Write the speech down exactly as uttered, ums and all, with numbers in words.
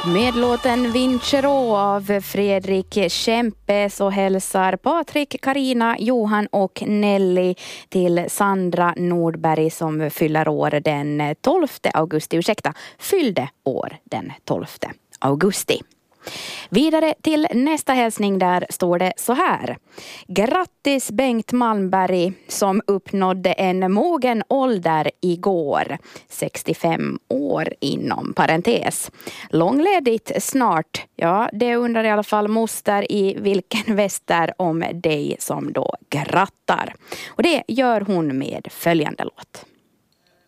Med låten Vincero av Fredrik Kempe så hälsar Patrik, Karina, Johan och Nelly till Sandra Nordberg som fyller år den tolfte augusti. Ursäkta, fyllde år den tolfte augusti. Vidare till nästa hälsning, där står det så här. Grattis Bengt Malmberg som uppnådde en mogen ålder igår. sextiofem år inom parentes. Långledigt snart. Ja, det undrar i alla fall moster i Vilken Väster om dig som då grattar. Och det gör hon med följande låt.